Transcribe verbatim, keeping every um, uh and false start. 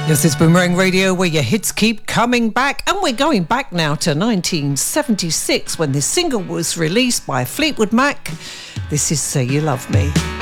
This is Boomerang Radio, where your hits keep coming back, and we're going back now to nineteen seventy-six when this single was released by Fleetwood Mac. This is Say You Love Me.